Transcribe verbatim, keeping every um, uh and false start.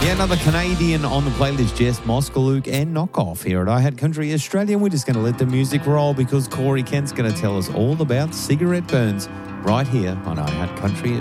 Yeah, another Canadian on the playlist, Jess Moskaluk and Knockoff here at iHat Country Australia. And we're just going to let the music roll because Corey Kent's going to tell us all about cigarette burns right here on iHat Country